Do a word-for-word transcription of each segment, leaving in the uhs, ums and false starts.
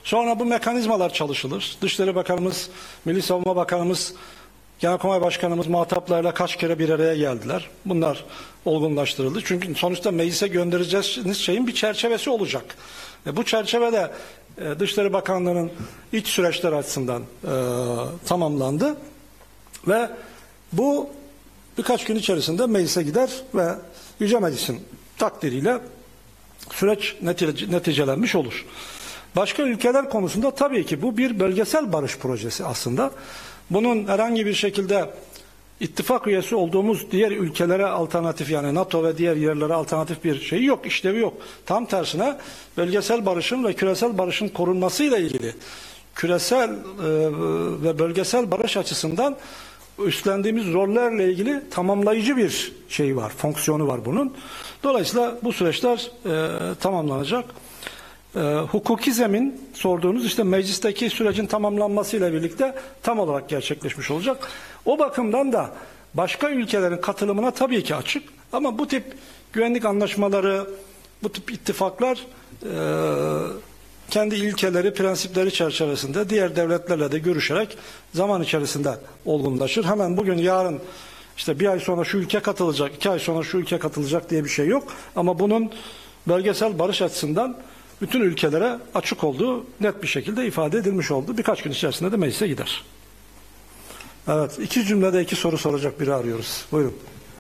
Sonra bu mekanizmalar çalışılır. Dışişleri Bakanımız, Milli Savunma Bakanımız, Genelkurmay Başkanımız muhataplarla kaç kere bir araya geldiler. Bunlar olgunlaştırıldı. Çünkü sonuçta meclise göndereceğiniz şeyin bir çerçevesi olacak. E bu çerçevede e, Dışişleri Bakanlığı'nın iç süreçler açısından e, tamamlandı. Ve bu birkaç gün içerisinde meclise gider ve Yüce Meclis'in takdiriyle süreç netice, neticelenmiş olur. Başka ülkeler konusunda tabii ki bu bir bölgesel barış projesi aslında. Bunun herhangi bir şekilde ittifak üyesi olduğumuz diğer ülkelere alternatif, yani NATO ve diğer yerlere alternatif bir şeyi yok, işlevi yok. Tam tersine bölgesel barışın ve küresel barışın korunmasıyla ilgili küresel e, ve bölgesel barış açısından üstlendiğimiz rollerle ilgili tamamlayıcı bir şey var, fonksiyonu var bunun. Dolayısıyla bu süreçler e, tamamlanacak. E, hukuki zemin sorduğunuz işte meclisteki sürecin tamamlanmasıyla birlikte tam olarak gerçekleşmiş olacak. O bakımdan da başka ülkelerin katılımına tabii ki açık, ama bu tip güvenlik anlaşmaları, bu tip ittifaklar e, kendi ilkeleri, prensipleri çerçevesinde diğer devletlerle de görüşerek zaman içerisinde olgunlaşır. Hemen bugün, yarın, işte bir ay sonra şu ülke katılacak, iki ay sonra şu ülke katılacak diye bir şey yok. Ama bunun bölgesel barış açısından bütün ülkelere açık olduğu net bir şekilde ifade edilmiş oldu. Birkaç gün içerisinde de meclise gider. Evet, iki cümlede iki soru soracak biri arıyoruz. Buyurun.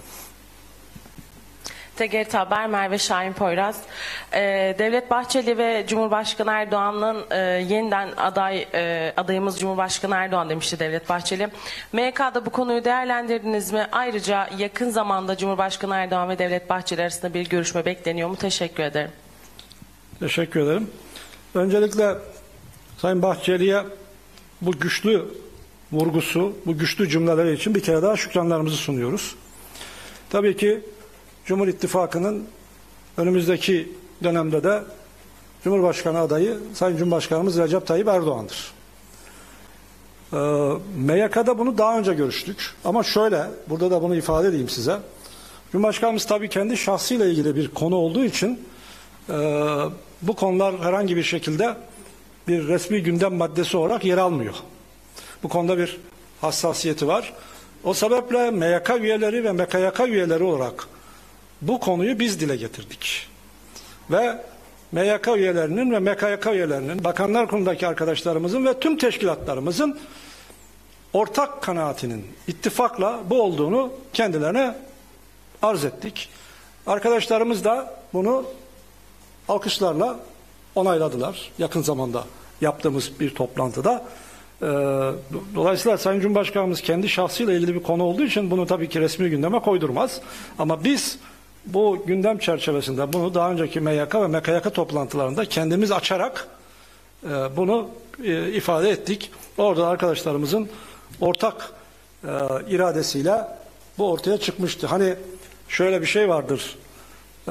T G R T Haber, Merve Şahin Poyraz. Ee, Devlet Bahçeli ve Cumhurbaşkanı Erdoğan'ın e, yeniden aday e, adayımız Cumhurbaşkanı Erdoğan demişti Devlet Bahçeli. M Y K'da bu konuyu değerlendirdiniz mi? Ayrıca yakın zamanda Cumhurbaşkanı Erdoğan ve Devlet Bahçeli arasında bir görüşme bekleniyor mu? Teşekkür ederim. Teşekkür ederim. Öncelikle Sayın Bahçeli'ye bu güçlü vurgusu, bu güçlü cümleleri için bir kere daha şükranlarımızı sunuyoruz. Tabii ki Cumhur İttifakı'nın önümüzdeki dönemde de Cumhurbaşkanı adayı Sayın Cumhurbaşkanımız Recep Tayyip Erdoğan'dır. Ee, M Y K'da bunu daha önce görüştük. Ama şöyle, burada da bunu ifade edeyim size. Cumhurbaşkanımız tabii kendi şahsıyla ilgili bir konu olduğu için e, bu konular herhangi bir şekilde bir resmi gündem maddesi olarak yer almıyor. Bu konuda bir hassasiyeti var. O sebeple M Y K üyeleri ve M K Y K üyeleri olarak bu konuyu biz dile getirdik. Ve M Y K üyelerinin ve M K Y K üyelerinin, Bakanlar Kurulu'ndaki arkadaşlarımızın ve tüm teşkilatlarımızın ortak kanaatinin ittifakla bu olduğunu kendilerine arz ettik. Arkadaşlarımız da bunu alkışlarla onayladılar. Yakın zamanda yaptığımız bir toplantıda. Dolayısıyla Sayın Cumhurbaşkanımız kendi şahsıyla ilgili bir konu olduğu için bunu tabii ki resmi gündeme koydurmaz. Ama biz bu gündem çerçevesinde bunu daha önceki M Y K ve M K Y K toplantılarında kendimiz açarak e, bunu e, ifade ettik. Orada arkadaşlarımızın ortak e, iradesiyle bu ortaya çıkmıştı. Hani şöyle bir şey vardır. E,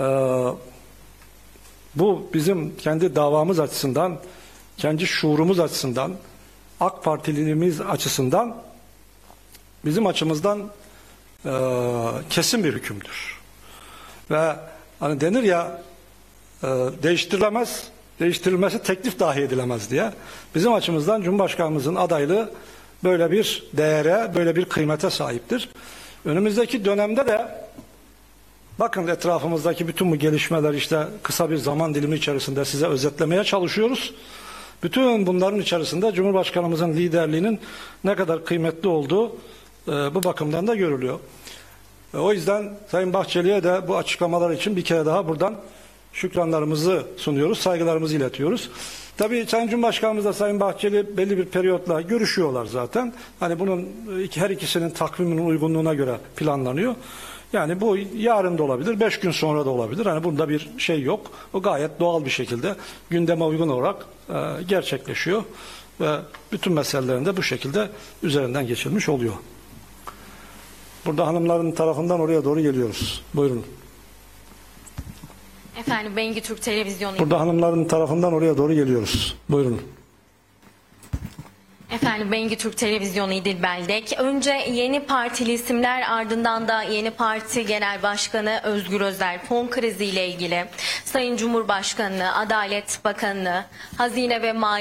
bu bizim kendi davamız açısından, kendi şuurumuz açısından, AK Partililiğimiz açısından, bizim açımızdan e, kesin bir hükümdür. Ve hani denir ya, e, değiştirilemez, değiştirilmesi teklif dahi edilemez diye. Bizim açımızdan Cumhurbaşkanımızın adaylığı böyle bir değere, böyle bir kıymete sahiptir. Önümüzdeki dönemde de bakın, etrafımızdaki bütün bu gelişmeler işte kısa bir zaman dilimi içerisinde size özetlemeye çalışıyoruz. Bütün bunların içerisinde Cumhurbaşkanımızın liderliğinin ne kadar kıymetli olduğu e, bu bakımdan da görülüyor. E, o yüzden Sayın Bahçeli'ye de bu açıklamalar için bir kere daha buradan şükranlarımızı sunuyoruz, saygılarımızı iletiyoruz. Tabii Sayın Cumhurbaşkanımız da Sayın Bahçeli belli bir periyotla görüşüyorlar zaten. Hani bunun her ikisinin takviminin uygunluğuna göre planlanıyor. Yani bu yarın da olabilir, beş gün sonra da olabilir. Hani bunda bir şey yok. O gayet doğal bir şekilde gündeme uygun olarak e, gerçekleşiyor. Ve bütün meselelerin de bu şekilde üzerinden geçilmiş oluyor. Burada hanımların tarafından oraya doğru geliyoruz. Buyurun. Efendim, Bengi Türk Televizyonu. Burada hanımların tarafından oraya doğru geliyoruz. Buyurun. Efendim, Bengi Türk Televizyonu İdil Beldek. Önce yeni partili isimler, ardından da yeni parti genel başkanı Özgür Özel fon kriziyle ilgili Sayın Cumhurbaşkanı, Adalet Bakanı, Hazine ve Maliye